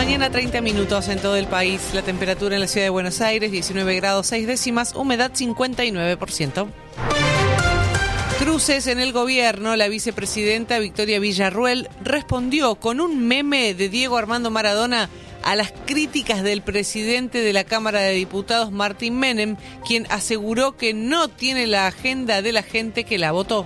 mañana, 30 minutos en todo el país. La temperatura en la ciudad de Buenos Aires, 19 grados 6 décimas, humedad 59%. Cruces en el gobierno. La vicepresidenta Victoria Villarruel respondió con un meme de Diego Armando Maradona a las críticas del presidente de la Cámara de Diputados, Martín Menem, quien aseguró que no tiene la agenda de la gente que la votó.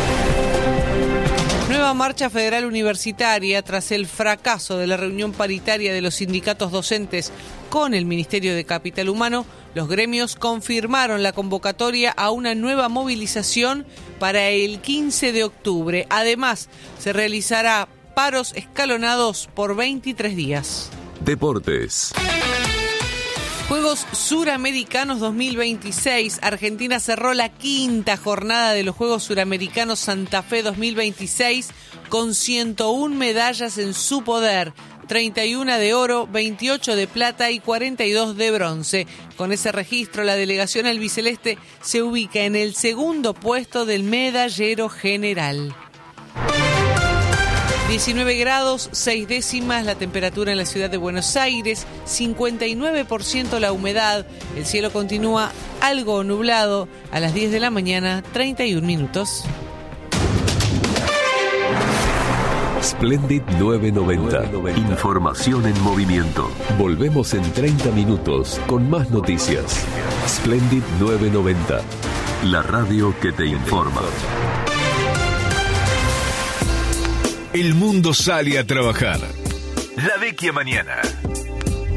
Nueva marcha federal universitaria tras el fracaso de la reunión paritaria de los sindicatos docentes con el Ministerio de Capital Humano. Los gremios confirmaron la convocatoria a una nueva movilización para el 15 de octubre. Además, se realizará paros escalonados por 23 días. Deportes. Juegos Suramericanos 2026. Argentina cerró la quinta jornada de los Juegos Suramericanos Santa Fe 2026 con 101 medallas en su poder. 31 de oro, 28 de plata y 42 de bronce. Con ese registro, la delegación albiceleste se ubica en el segundo puesto del medallero general. 19 grados 6 décimas la temperatura en la ciudad de Buenos Aires, 59% la humedad, el cielo continúa algo nublado. A las 10 de la mañana, 31 minutos. Splendid 990. Información en movimiento. Volvemos en 30 minutos con más noticias. Splendid 990. La radio que te informa. El mundo sale a trabajar. La Vecchia mañana.